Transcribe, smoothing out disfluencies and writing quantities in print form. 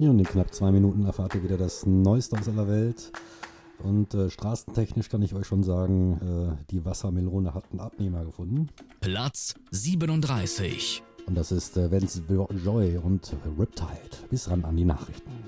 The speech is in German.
Ja, und in knapp 2 Minuten erfahrt ihr wieder das Neueste aus aller Welt. Und straßentechnisch kann ich euch schon sagen, die Wassermelone hat einen Abnehmer gefunden. Platz 37. Und das ist Vance Joy und Riptide. Bis ran an die Nachrichten.